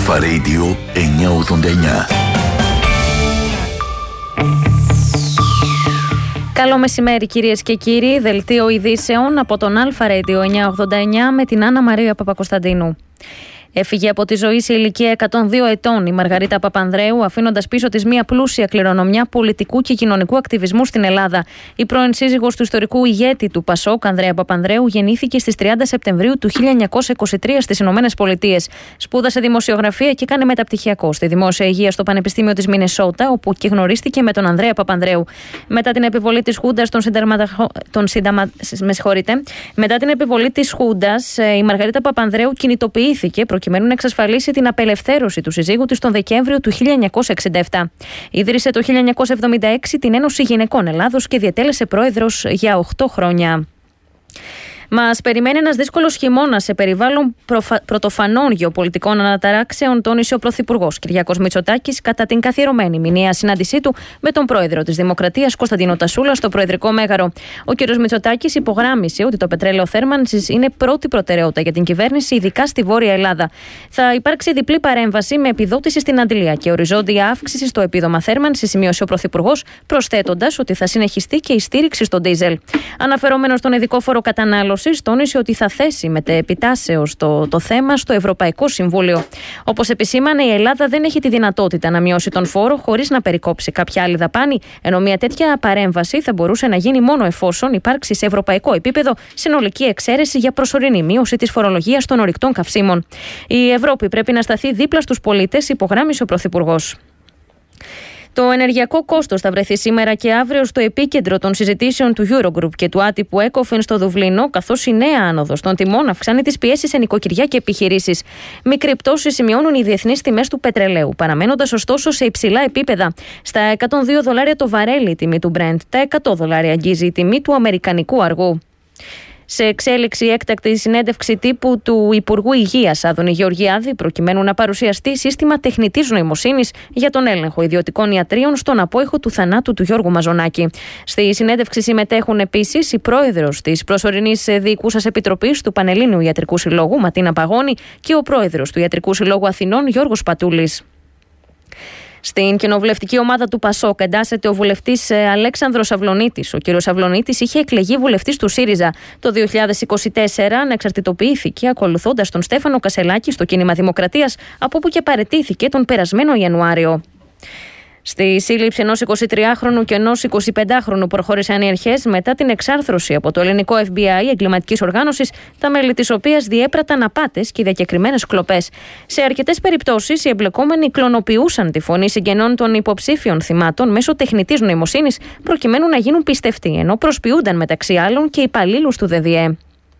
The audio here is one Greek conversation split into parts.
Αλφα Radio 989. Καλό μεσημέρι κυρίες και κύριοι, δελτίο ειδήσεων από τον Αλφα Radio 989 με την Άννα Μαρία Παπακοσταντίνου. Έφυγε από τη ζωή σε ηλικία 102 ετών η Μαργαρίτα Παπανδρέου, αφήνοντας πίσω της μια πλούσια κληρονομιά πολιτικού και κοινωνικού ακτιβισμού στην Ελλάδα. Η πρώην σύζυγος του ιστορικού ηγέτη του Πασόκ, Ανδρέα Παπανδρέου, γεννήθηκε στις 30 Σεπτεμβρίου του 1923 στις Ηνωμένες Πολιτείες. Σπούδασε δημοσιογραφία και έκανε μεταπτυχιακό στη δημόσια υγεία στο Πανεπιστήμιο της Μινεσότα, όπου και γνωρίστηκε με τον Ανδρέα Παπανδρέου. Μετά την επιβολή της Χούντας, Μετά την επιβολή της Χούντας, η Μαργαρίτα Παπανδρέου κινητοποιήθηκε προκειμένου να εξασφαλίσει την απελευθέρωση του συζύγου της τον Δεκέμβριο του 1967. Ίδρυσε το 1976 την Ένωση Γυναικών Ελλάδος και διετέλεσε πρόεδρος για 8 χρόνια. Μας περιμένει ένας δύσκολος χειμώνας σε περιβάλλον πρωτοφανών γεωπολιτικών αναταράξεων, τόνισε ο Πρωθυπουργός Κυριάκος Μητσοτάκης κατά την καθιερωμένη μηνιαία συνάντησή του με τον Πρόεδρο της Δημοκρατίας Κωνσταντίνο Τασούλα στο Προεδρικό Μέγαρο. Ο κ. Μητσοτάκης υπογράμμισε ότι το πετρέλαιο θέρμανσης είναι πρώτη προτεραιότητα για την κυβέρνηση, ειδικά στη Βόρεια Ελλάδα. Θα υπάρξει διπλή παρέμβαση με επιδότηση στην αντλία και οριζόντια αύξηση στο επίδομα θέρμανσης, σημείωσε ο Πρωθυπουργός, προσθέτοντας ότι θα συνεχιστεί και η στήριξη στο ντίζελ. Αναφερόμενος στον ειδικό φόρο κατανάλωσης, τόνισε ότι θα θέσει μετεπιτάσεως το θέμα στο Ευρωπαϊκό Συμβούλιο. Όπως επισήμανε, η Ελλάδα δεν έχει τη δυνατότητα να μειώσει τον φόρο χωρίς να περικόψει κάποια άλλη δαπάνη, ενώ μια τέτοια παρέμβαση θα μπορούσε να γίνει μόνο εφόσον υπάρξει σε ευρωπαϊκό επίπεδο συνολική εξαίρεση για προσωρινή μείωση της φορολογίας των ορυκτών καυσίμων. Η Ευρώπη πρέπει να σταθεί δίπλα στους πολίτες, υπογράμμισε ο Πρωθυπουργός. Το ενεργειακό κόστος θα βρεθεί σήμερα και αύριο στο επίκεντρο των συζητήσεων του Eurogroup και του άτυπου ECOFIN στο Δουβλίνο, καθώς η νέα άνοδος των τιμών αυξάνει τις πιέσεις σε νοικοκυριά και επιχειρήσεις. Μικρή πτώση σημειώνουν οι διεθνείς τιμές του πετρελαίου, παραμένοντας ωστόσο σε υψηλά επίπεδα. Στα $102 το βαρέλι η τιμή του Brent, τα $100 αγγίζει η τιμή του αμερικανικού αργού. Σε εξέλιξη έκτακτη συνέντευξη τύπου του Υπουργού Υγείας Άδωνη Γεωργιάδη, προκειμένου να παρουσιαστεί σύστημα τεχνητής νοημοσύνης για τον έλεγχο ιδιωτικών ιατρίων στον απόϊχο του θανάτου του Γιώργου Μαζονάκη. Στη συνέντευξη συμμετέχουν επίσης η πρόεδρος της προσωρινής διοικούσας επιτροπής του Πανελλήνιου Ιατρικού Συλλόγου, Ματίνα Παγώνη, και ο πρόεδρος του Ιατρικού Συλλόγου Αθηνών, Γιώργος Πατούλης. Στην κοινοβουλευτική ομάδα του Πασόκ εντάσσεται ο βουλευτής Αλέξανδρος Αυλωνίτης. Ο κ. Αυλωνίτης είχε εκλεγεί βουλευτής του ΣΥΡΙΖΑ το 2024, ανεξαρτητοποιήθηκε ακολουθώντας τον Στέφανο Κασελάκη στο κίνημα Δημοκρατίας, από όπου και παραιτήθηκε τον περασμένο Ιανουάριο. Στη σύλληψη ενός 23χρονου και ενός 25χρονου προχώρησαν οι αρχές μετά την εξάρθρωση από το ελληνικό FBI εγκληματικής οργάνωσης, τα μέλη της οποίας διέπραταν απάτες και διακεκριμένες κλοπές. Σε αρκετές περιπτώσεις, οι εμπλεκόμενοι κλωνοποιούσαν τη φωνή συγγενών των υποψήφιων θυμάτων μέσω τεχνητής νοημοσύνης, προκειμένου να γίνουν πιστευτοί, ενώ προσποιούνταν μεταξύ άλλων και υπαλλήλους του ΔΔΕ.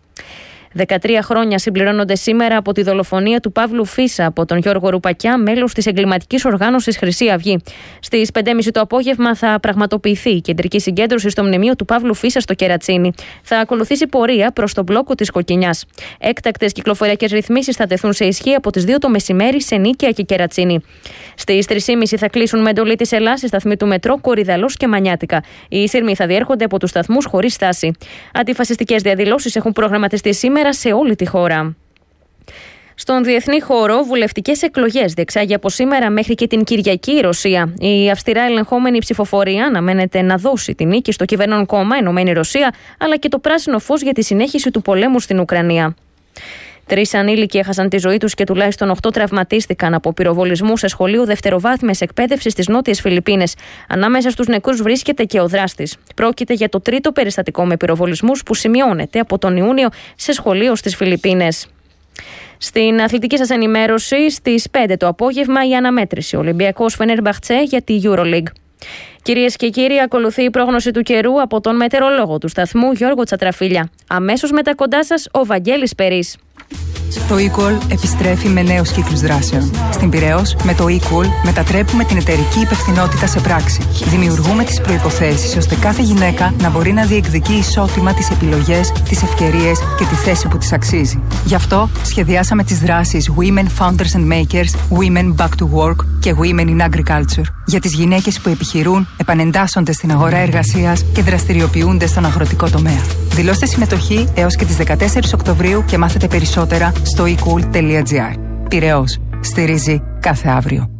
13 χρόνια συμπληρώνονται σήμερα από τη δολοφονία του Παύλου Φίσα από τον Γιώργο Ρουπακιά, μέλος της εγκληματικής οργάνωσης Χρυσή Αυγή. Στις 5:30 το απόγευμα θα πραγματοποιηθεί η κεντρική συγκέντρωση στο μνημείο του Παύλου Φίσα στο Κερατσίνι. Θα ακολουθήσει πορεία προς τον μπλόκο της Κοκκινιάς. Έκτακτες κυκλοφοριακές ρυθμίσεις θα τεθούν σε ισχύ από τις 2 το μεσημέρι σε Νίκαια και Κερατσίνι. Στις 3:30 θα κλείσουν με εντολή της Ελλάς οι σταθμοί του μετρό Κορυδαλός και Μανιάτικα. Οι σύρμοι θα διέρχονται από τους σταθμούς χωρίς στάση. Αντιφασιστικές διαδηλώσεις έχουν προγραμματιστεί σήμερα σε όλη τη χώρα. Στον διεθνή χώρο, βουλευτικές εκλογές διεξάγει από σήμερα μέχρι και την Κυριακή η Ρωσία. Η αυστηρά ελεγχόμενη ψηφοφορία αναμένεται να δώσει τη νίκη στο κυβερνών κόμμα Ενωμένη Ρωσία, αλλά και το πράσινο φως για τη συνέχιση του πολέμου στην Ουκρανία. 3 ανήλικοι έχασαν τη ζωή τους και τουλάχιστον 8 τραυματίστηκαν από πυροβολισμού σε σχολείο δευτεροβάθμιας εκπαίδευσης στις Νότιες Φιλιππίνες. Ανάμεσα στους νεκρούς βρίσκεται και ο δράστης. Πρόκειται για το 3ο περιστατικό με πυροβολισμούς που σημειώνεται από τον Ιούνιο σε σχολείο στις Φιλιππίνες. Στην αθλητική σας ενημέρωση, στις 5 το απόγευμα η αναμέτρηση Ολυμπιακός Φενέρμπαχτσε για τη EuroLeague. Κυρίες και κύριοι, ακολουθεί η πρόγνωση του καιρού από τον μετεωρολόγο του σταθμού Γιώργο Τσατραφίλια. Αμέσως μετά κοντά σας ο Βαγγέλης Περής. Το eCall επιστρέφει με νέους κύκλους δράσεων. Στην Πειραιώς, με το eCall μετατρέπουμε την εταιρική υπευθυνότητα σε πράξη. Δημιουργούμε τις προϋποθέσεις ώστε κάθε γυναίκα να μπορεί να διεκδικεί ισότιμα τις επιλογές, τις ευκαιρίες και τη θέση που της αξίζει. Γι' αυτό σχεδιάσαμε τις δράσεις Women Founders and Makers, Women Back to Work και Women in Agriculture. Για τις γυναίκες που επιχειρούν, επανεντάσσονται στην αγορά εργασίας και δραστηριοποιούνται στον αγροτικό τομέα. Δηλώστε συμμετοχή έως και τις 14 Οκτωβρίου και μάθετε περισσότερα στο ecool.gr. Πειραιώς. Στηρίζει κάθε αύριο.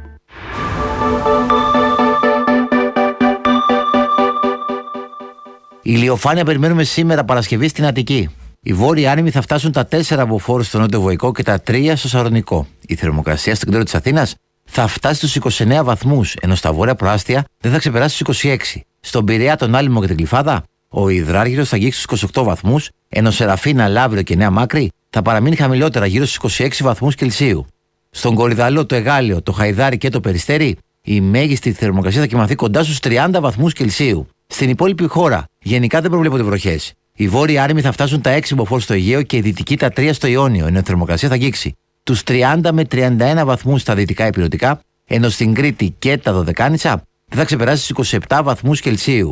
Η ηλιοφάνεια περιμένουμε σήμερα Παρασκευή στην Αττική. Οι βόρειοι άνεμοι θα φτάσουν τα 4 μποφόρ στο νότιο Βοϊκό και τα 3 στο Σαλονικό. Η θερμοκρασία στο κέντρο της Αθήνας θα φτάσει στους 29 βαθμούς, ενώ στα βόρεια προάστια δεν θα ξεπεράσει τους 26. Στον Πειραιά, τον Άλυμο και την Γλυφάδα, ο υδράργυρος θα αγγίξει στους 28 βαθμούς, ενώ Σεραφίνα, Λαύριο και Νέα Μάκρη θα παραμείνει χαμηλότερα γύρω στους 26 βαθμούς Κελσίου. Στον Κορυδαλό, το Εγάλιο, το Χαϊδάρι και το Περιστέρι, η μέγιστη θερμοκρασία θα κοιμαθεί κοντά στους 30 βαθμούς Κελσίου. Στην υπόλοιπη χώρα, γενικά δεν προβλέπονται βροχές. Οι βόρειοι άνεμοι θα φτάσουν τα 6 μποφόρ στο Αιγαίο και οι δυτικοί τα 3 στο Ιόνιο, ενώ η θερμοκρασία θα αγγίξει τους 30 με 31 βαθμούς στα δυτικά ηπειρωτικά, ενώ στην Κρήτη και τα Δωδεκάνησα δεν θα ξεπεράσει τους 27 βαθμούς Κελσίου.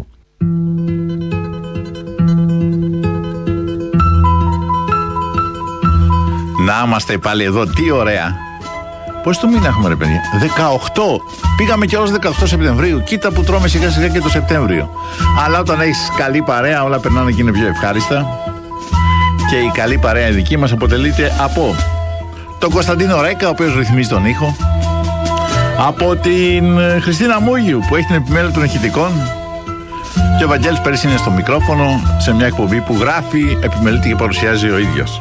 Να είμαστε πάλι εδώ, τι ωραία. Πώς το μήνα έχουμε ρε παιδιά? 18. Πήγαμε κιόλας 18 Σεπτεμβρίου. Κοίτα που τρώμε σιγά σιγά και το Σεπτέμβριο. Αλλά όταν έχεις καλή παρέα όλα περνάνε και είναι πιο ευχάριστα. Και η καλή παρέα δική μας αποτελείται από τον Κωνσταντίνο Ρέκα, ο οποίος ρυθμίζει τον ήχο, από την Χριστίνα Μούγιου που έχει την επιμέλεια των ηχητικών, και ο Βαγγέλης πέρυσι είναι στο μικρόφωνο σε μια εκπομπή που γράφει, επιμελείται και παρουσιάζει ο ίδιος.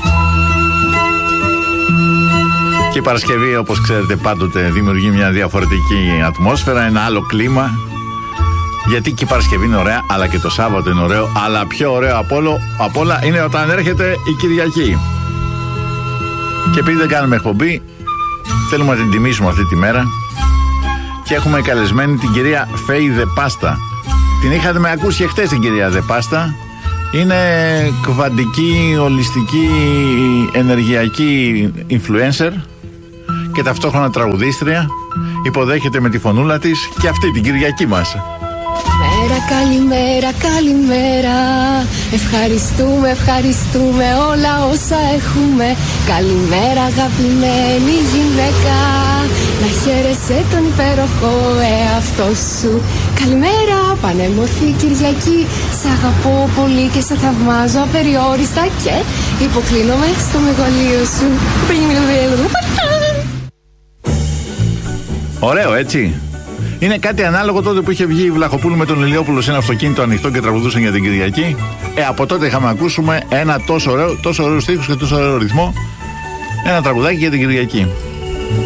Και η Παρασκευή, όπως ξέρετε, πάντοτε δημιουργεί μια διαφορετική ατμόσφαιρα, ένα άλλο κλίμα. Γιατί και η Παρασκευή είναι ωραία, αλλά και το Σάββατο είναι ωραίο. Αλλά πιο ωραίο απ' όλα είναι όταν έρχεται η Κυριακή. Και επειδή δεν κάνουμε εκπομπή, θέλουμε να την τιμήσουμε αυτή τη μέρα. Και έχουμε καλεσμένη την κυρία Φέη Δεπάστα. Την είχατε με ακούσει χτες την κυρία Δεπάστα. Είναι κβαντική, ολιστική, ενεργειακή influencer και ταυτόχρονα τραγουδίστρια. Υποδέχεται με τη φωνούλα της και αυτή την Κυριακή μας. Καλημέρα, καλημέρα, καλημέρα. Ευχαριστούμε, ευχαριστούμε όλα όσα έχουμε. Καλημέρα αγαπημένη γυναίκα, να χαίρεσαι τον υπέροχο εαυτό σου. Καλημέρα πανέμορφη Κυριακή, σ' αγαπώ πολύ και σε θαυμάζω απεριόριστα και υποκλίνομαι στο μεγαλείο σου. Ωραίο, έτσι. Είναι κάτι ανάλογο τότε που είχε βγει η Βλαχοπούλου με τον Ηλιόπουλο σε ένα αυτοκίνητο ανοιχτό και τραγουδούσαν για την Κυριακή. Από τότε είχαμε ακούσουμε ένα τόσο ωραίο στίχους και τόσο ωραίο ρυθμό. Ένα τραγουδάκι για την Κυριακή.